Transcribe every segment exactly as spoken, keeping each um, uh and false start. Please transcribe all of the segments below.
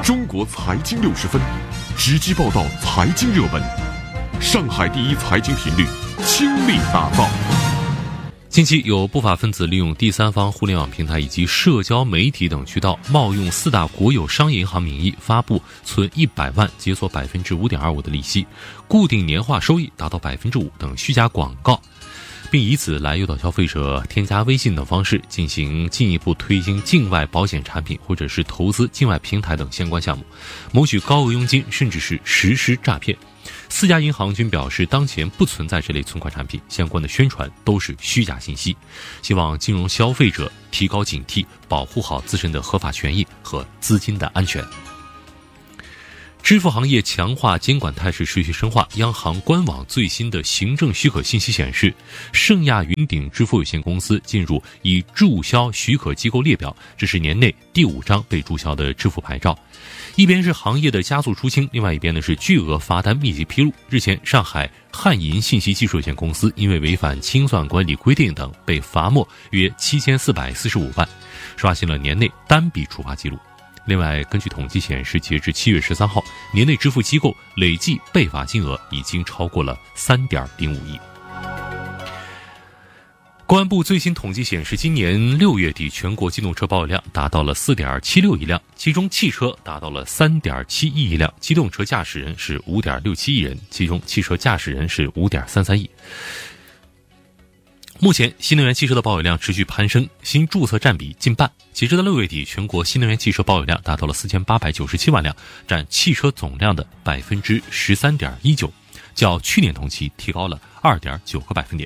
中国财经六十分，直击报道财经热门。上海第一财经频率倾力打造。 近期有不法分子利用第三方互联网平台以及社交媒体等渠道，冒用四大国有商业银行名义发布存一百万解锁百分之五点二五的利息、固定年化收益达到百分之五等虚假广告，并以此来诱导消费者添加微信等方式进行进一步推进境外保险产品或者是投资境外平台等相关项目，谋取高额佣金，甚至是实施诈骗。四家银行均表示，当前不存在这类存款产品，相关的宣传都是虚假信息。希望金融消费者提高警惕，保护好自身的合法权益和资金的安全。支付行业强化监管态势持续深化。央行官网最新的行政许可信息显示，盛亚云顶支付有限公司进入已注销许可机构列表，这是年内第五张被注销的支付牌照。一边是行业的加速出清，另外一边呢是巨额罚单密集披露。日前，上海汉银信息技术有限公司因为违反清算管理规定等，被罚没约七千四百四十五万，刷新了年内单笔处罚记录。另外，根据统计显示，截至七月十三号，年内支付机构累计被罚金额已经超过了三点零五亿。公安部最新统计显示，今年六月底全国机动车保有量达到了 四点七六亿辆，其中汽车达到了 三点七一亿辆，机动车驾驶人是 五点六七亿人，其中汽车驾驶人是 五点三三亿。目前新能源汽车的保有量持续攀升，新注册占比近半。截止到六月底，全国新能源汽车保有量达到了四千八百九十七万辆，占汽车总量的 百分之十三点一九， 较去年同期提高了 二点九个百分点。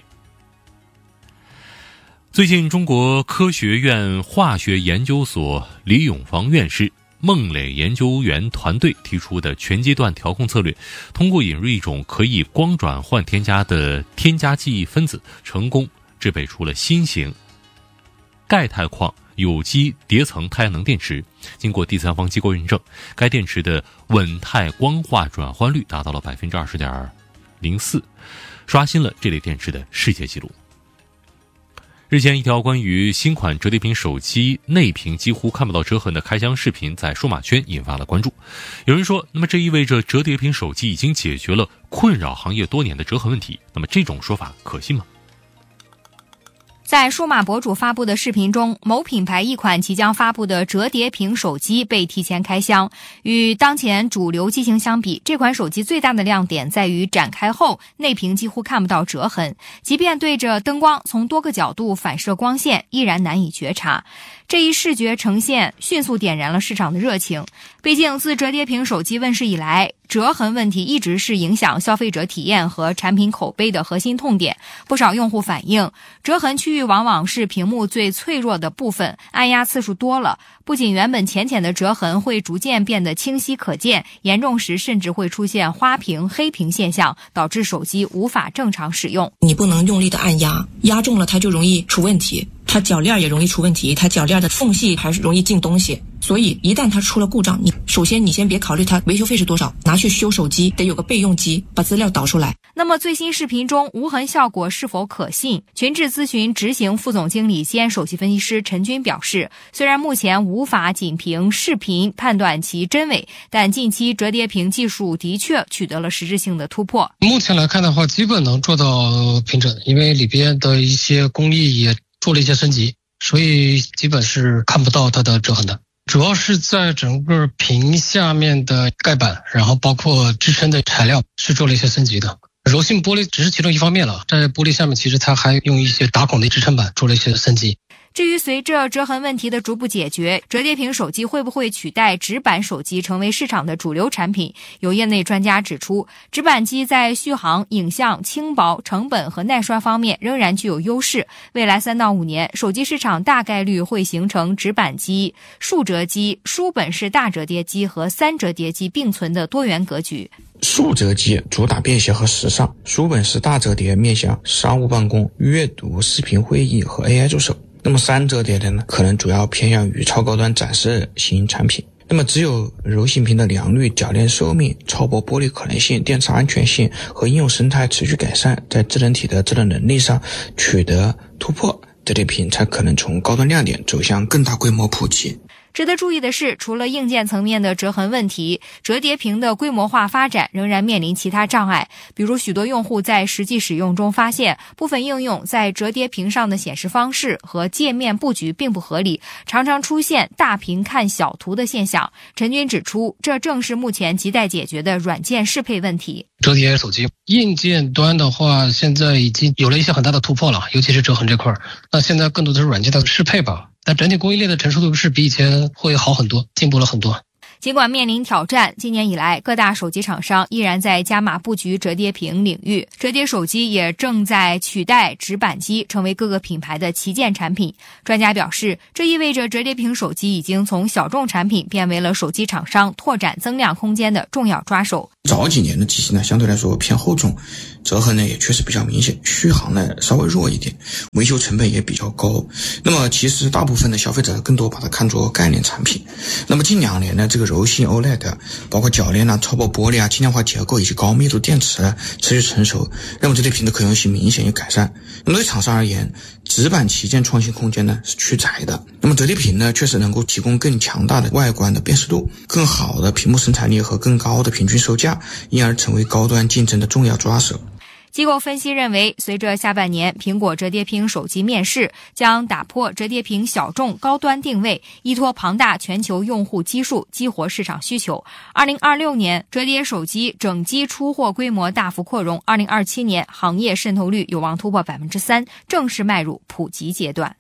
最近，中国科学院化学研究所李永芳院士、孟磊研究员团队提出的全阶段调控策略，通过引入一种可以光转换添加的添加剂分子，成功制备出了新型钙钛矿有机叠层太阳能电池。经过第三方机构认证，该电池的稳态光化转换率达到了 百分之二十点零四， 刷新了这类电池的世界纪录。日前，一条关于新款折叠屏手机内屏几乎看不到折痕的开箱视频在数码圈引发了关注。有人说，那么这意味着折叠屏手机已经解决了困扰行业多年的折痕问题，那么这种说法可信吗？ 在数码博主发布的视频中，某品牌一款即将发布的折叠屏手机被提前开箱。与当前主流机型相比，这款手机最大的亮点在于展开后内屏几乎看不到折痕，即便对着灯光从多个角度反射光线，依然难以觉察。这一视觉呈现迅速点燃了市场的热情。毕竟自折叠屏手机问世以来，折痕问题一直是影响消费者体验和产品口碑的核心痛点。不少用户反映，折痕区域往往是屏幕最脆弱的部分，按压次数多了，不仅原本浅浅的折痕会逐渐变得清晰可见，严重时甚至会出现花屏、黑屏现象，导致手机无法正常使用。 你不能用力的按压，压重了它就容易出问题，它铰链也容易出问题，它铰链的缝隙还是容易进东西。所以一旦它出了故障，你首先你先别考虑它维修费是多少，拿去修手机得有个备用机，把资料导出来。 那么最新视频中无痕效果是否可信？群智咨询执行副总经理兼首席分析师陈军表示，虽然目前无法仅凭视频判断其真伪，但近期折叠屏技术的确取得了实质性的突破。 目前来看的话，基本能做到平整，因为里边的一些工艺也做了一些升级，所以基本是看不到它的折痕的。主要是在整个屏下面的盖板，然后包括支撑的材料是做了一些升级的。柔性玻璃只是其中一方面了，在玻璃下面其实它还用一些打孔的支撑板做了一些升级。 至于随着折痕问题的逐步解决，折叠屏手机会不会取代直板手机成为市场的主流产品？有业内专家指出，直板机在续航、影像、轻薄、成本和耐刷方面仍然具有优势。未来三到五年，手机市场大概率会形成直板机、竖折机、书本式大折叠机和三折叠机并存的多元格局。 竖折机主打便携和时尚，书本式大折叠面向商务办公、阅读、视频会议和 A I 助手。那么三折叠的呢，可能主要偏向于超高端展示型产品。那么只有柔性屏的良率、铰链寿命、超薄玻璃可能性、电池安全性和应用生态持续改善，在智能体的智能能力上取得突破，折叠屏才可能从高端亮点走向更大规模普及。 值得注意的是，除了硬件层面的折痕问题，折叠屏的规模化发展仍然面临其他障碍。比如，许多用户在实际使用中发现，部分应用在折叠屏上的显示方式和界面布局并不合理，常常出现大屏看小图的现象。陈军指出，这正是目前亟待解决的软件适配问题。 折叠手机硬件端的话，现在已经有了一些很大的突破了，尤其是折痕这块。那现在更多的是软件的适配吧。但整体供应链的成熟度是比以前会好很多，进步了很多。 尽管面临挑战，今年以来各大手机厂商依然在加码布局折叠屏领域，折叠手机也正在取代直板机，成为各个品牌的旗舰产品。专家表示，这意味着折叠屏手机已经从小众产品变为了手机厂商拓展增量空间的重要抓手。 早几年的机器呢，相对来说偏厚重，折痕呢也确实比较明显，续航呢稍微弱一点，维修成本也比较高。那么其实大部分的消费者更多把它看作概念产品。那么近两年呢，这个柔性 O L E D 包括铰链啊、超薄玻璃啊、轻量化结构以及高密度电池啊持续成熟，那么折叠屏的可用性明显有改善。那么对厂商而言，直板旗舰创新空间呢是趋窄的，那么折叠屏呢确实能够提供更强大的外观的辨识度、更好的屏幕生产力和更高的平均售价，因而成为高端竞争的重要抓手。 机构分析认为，随着下半年苹果折叠屏手机面世，将打破折叠屏小众高端定位，依托庞大全球用户基数激活市场需求。二零二六年，折叠手机整机出货规模大幅扩容，二零二七年行业渗透率有望突破百分之三，正式迈入普及阶段。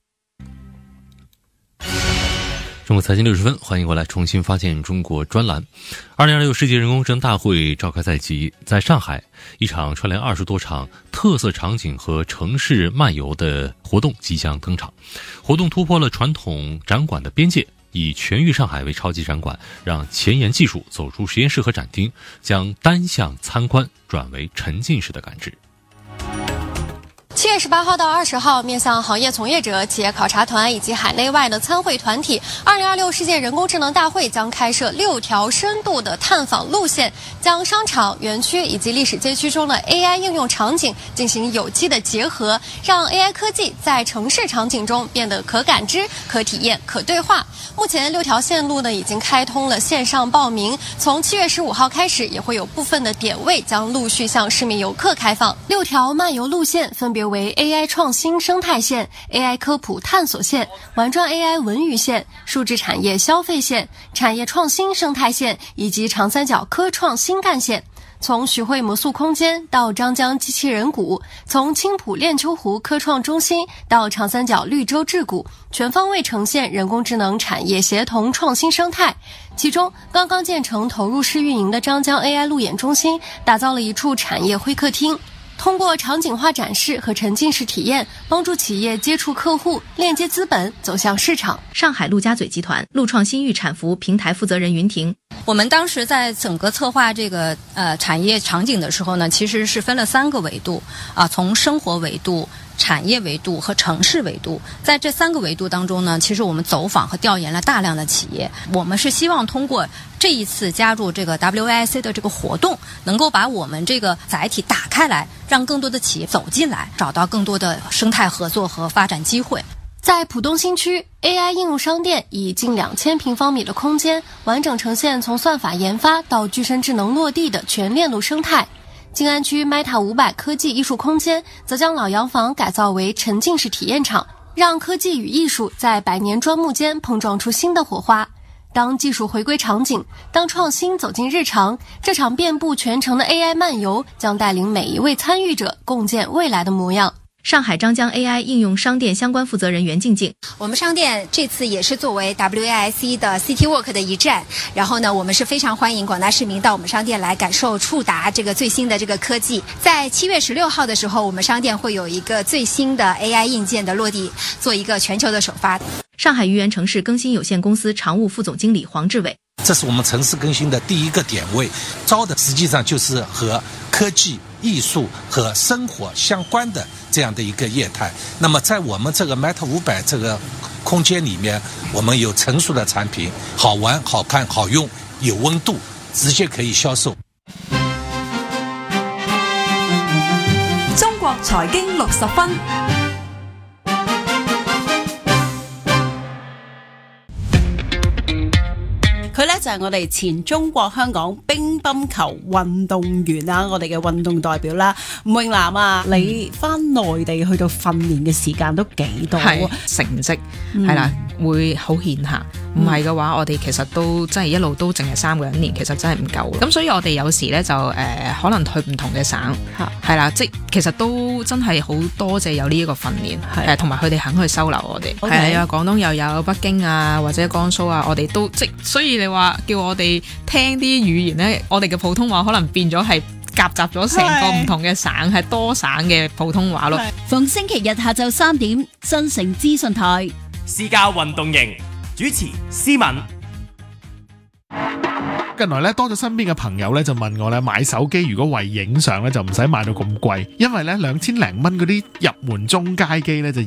中国财经六十分，欢迎过来重新发现中国专栏。二零二六世界人工智能大会召开在即，在上海，一场串联二十多场特色场景和城市漫游的活动即将登场。活动突破了传统展馆的边界，以全域上海为超级展馆，让前沿技术走出实验室和展厅，将单向参观转为沉浸式的感知。 七月十八号到二十号，面向行业从业者、企业考察团以及海内外的参会团体，二零二六世界人工智能大会将开设六条深度的探访路线，将商场、园区以及历史街区中的 A I 应用场景进行有机的结合，让 A I 科技在城市场景中变得可感知、可体验、可对话。目前六条线路呢已经开通了线上报名，从七月十五号开始，也会有部分的点位将陆续向市民游客开放。六条漫游路线分别为 A I 创新生态线、A I 科普探索线、玩转 A I 文娱线、数字产业消费线、产业创新生态线以及长三角科创新干线。从徐汇魔术空间到张江机器人谷，从青浦练秋湖科创中心到长三角绿洲智谷，全方位呈现人工智能产业协同创新生态。其中，刚刚建成投入式运营的张江 A I 路演中心，打造了一处产业会客厅。通过场景化展示和沉浸式体验，帮助企业接触客户、链接资本、走向市场。 上海陆家嘴集团陆创新域产服平台负责人云婷， 我们当时在整个策划这个呃产业场景的时候呢，其实是分了三个维度啊，从生活维度、产业维度和城市维度。在这三个维度当中呢，其实我们走访和调研了大量的企业。我们是希望通过这一次加入这个 W A I C 的这个活动，能够把我们这个载体打开来，让更多的企业走进来，找到更多的生态合作和发展机会。 在浦东新区 A I 应用商店，以近两千平方米的空间，完整呈现从算法研发到具身智能落地的全链路生态。静安区 Meta 五百科技艺术空间则将老洋房改造为沉浸式体验场，让科技与艺术在百年砖木间碰撞出新的火花。当技术回归场景，当创新走进日常，这场遍布全城的 A I 漫游将带领每一位参与者共建未来的模样。 上海张江 A I 应用商店相关负责人袁静静， 我们商店这次也是作为 W A I C 的 City Walk 的一站，然后呢，我们是非常欢迎广大市民到我们商店来感受触达这个最新的这个科技。在七月十六号的时候，我们商店会有一个最新的 A I 硬件的落地，做一个全球的首发。 上海豫园城市更新有限公司常务副总经理黄志伟， 这是我们城市更新的第一个点位，招的实际上就是和科技、艺术和生活相关的这样的一个业态。那么在我们这个 Meta 五百这个空间里面，我们有成熟的产品，好玩、好看、好用，有温度，直接可以销售。 中國財經六十分。 佢咧就係我哋前中國香港乒乓球運動員啊，我哋嘅運動代表啦。吳泳南啊，嗯、你翻內地去到訓練嘅時間都幾多？ 係成績係啦、嗯，會好顯下。唔係嘅話，我哋其實都真係一路都淨係三個人練，其實真係唔夠。咁所以我哋有時咧就誒、呃，可能去唔同嘅省，係啦，即其實都真係好多謝有呢一個訓練，誒同埋佢哋肯去收留我哋。係啊，有廣東又有北京啊，或者江蘇啊，我哋都即所以你話叫我哋聽啲語言咧，我哋嘅普通話可能變咗係夾雜咗成個唔同嘅省，係多省嘅普通話咯。 逢星期日下晝三點，新城資訊台， 私家運動營。主持思敏。 近來咧多咗身邊嘅朋友咧就問我咧買手機如果為影相咧就唔使買到咁貴，因為咧兩千零蚊嗰啲入門中階機咧就